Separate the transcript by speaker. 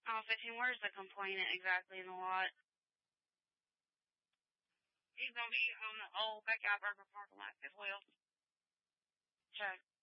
Speaker 1: Oh, 15, where's the complainant exactly in the lot? He's gonna be on the old Backyard Burger parking lot as well. Check.